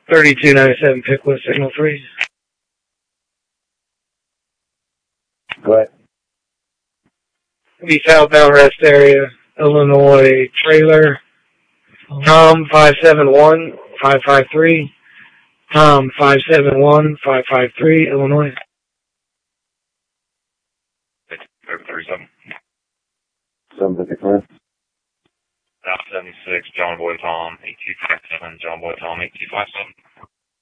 3297 Pickwood, Signal 3. Go ahead. The southbound rest area, Illinois trailer, Tom 571-553, Tom 571-553, Illinois. 37. 755. South 76, John Boy Tom, 8257, John Boy Tom, 8257.